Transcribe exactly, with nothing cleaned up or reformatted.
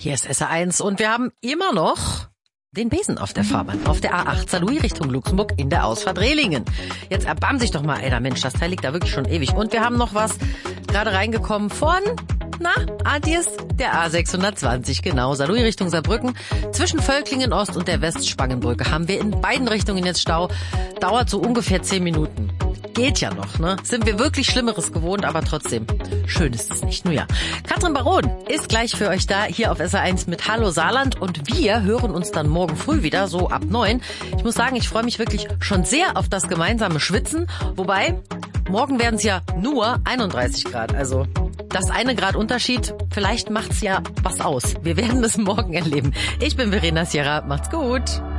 Hier ist S R eins und wir haben immer noch den Besen auf der Fahrbahn, auf der A acht Saarlouis Richtung Luxemburg in der Ausfahrt Rehlingen. Jetzt erbarm sich doch mal, ey, der Mensch, das Teil liegt da wirklich schon ewig. Und wir haben noch was gerade reingekommen von, na, Adies, der A sechshundertzwanzig, genau, Saarlouis Richtung Saarbrücken. Zwischen Völklingen Ost und der Westspangenbrücke haben wir in beiden Richtungen jetzt Stau. Dauert so ungefähr zehn Minuten. Geht ja noch, ne? Sind wir wirklich Schlimmeres gewohnt, aber trotzdem, schön ist es nicht. Nur ja. Katrin Baron ist gleich für euch da, hier auf S R eins mit Hallo Saarland und wir hören uns dann morgen früh wieder, so ab neun. Ich muss sagen, ich freue mich wirklich schon sehr auf das gemeinsame Schwitzen, wobei, morgen werden es ja nur einunddreißig Grad, also das eine Grad Unterschied, vielleicht macht's ja was aus. Wir werden es morgen erleben. Ich bin Verena Sierra, macht's gut.